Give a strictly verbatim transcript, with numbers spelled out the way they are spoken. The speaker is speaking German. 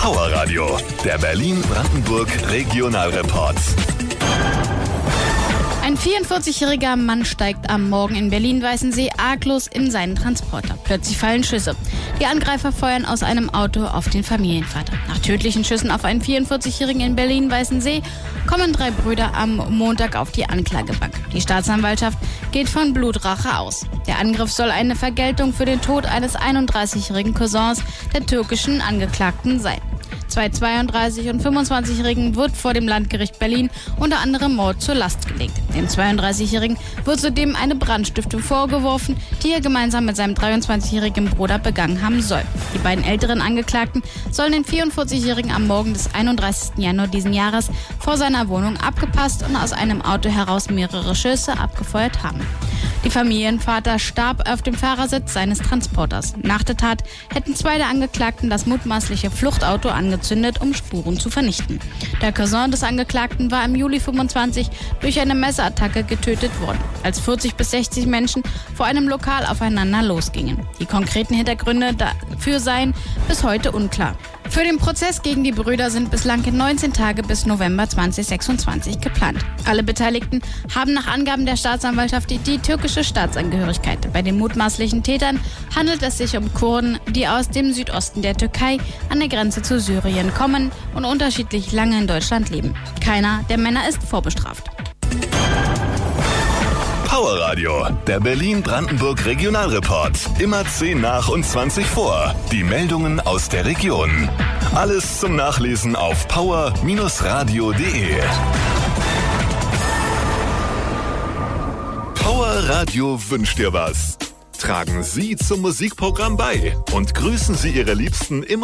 Power Radio, der Berlin-Brandenburg Regionalreport. Ein vierundvierzigjähriger Mann steigt am Morgen in Berlin-Weißensee arglos in seinen Transporter. Plötzlich fallen Schüsse. Die Angreifer feuern aus einem Auto auf den Familienvater. Nach tödlichen Schüssen auf einen vierundvierzigjährigen in Berlin-Weißensee kommen drei Brüder am Montag auf die Anklagebank. Die Staatsanwaltschaft geht von Blutrache aus. Der Angriff soll eine Vergeltung für den Tod eines einunddreißigjährigen Cousins der türkischen Angeklagten sein. Zwei zweiunddreißig- und fünfundzwanzigjährigen wird vor dem Landgericht Berlin unter anderem Mord zur Last gelegt. Dem zweiunddreißigjährigen wird zudem eine Brandstiftung vorgeworfen, die er gemeinsam mit seinem dreiundzwanzigjährigen Bruder begangen haben soll. Die beiden älteren Angeklagten sollen den vierundvierzigjährigen am Morgen des einunddreißigsten Januar diesen Jahres vor seiner Wohnung abgepasst und aus einem Auto heraus mehrere Schüsse abgefeuert haben. Der Familienvater starb auf dem Fahrersitz seines Transporters. Nach der Tat hätten zwei der Angeklagten das mutmaßliche Fluchtauto angezündet, um Spuren zu vernichten. Der Cousin des Angeklagten war im Juli fünfundzwanzig durch eine Messerattacke getötet worden, als vierzig bis sechzig Menschen vor einem Lokal aufeinander losgingen. Die konkreten Hintergründe dafür seien bis heute unklar. Für den Prozess gegen die Brüder sind bislang neunzehn Tage bis November zweitausendsechsundzwanzig geplant. Alle Beteiligten haben nach Angaben der Staatsanwaltschaft die, die türkische Staatsangehörigkeit. Bei den mutmaßlichen Tätern handelt es sich um Kurden, die aus dem Südosten der Türkei an der Grenze zu Syrien kommen und unterschiedlich lange in Deutschland leben. Keiner der Männer ist vorbestraft. Power Radio, der Berlin-Brandenburg Regionalreport. Immer zehn nach und zwanzig vor. Die Meldungen aus der Region. Alles zum Nachlesen auf power radio punkt de. Power Radio wünscht dir was. Tragen Sie zum Musikprogramm bei und grüßen Sie Ihre Liebsten im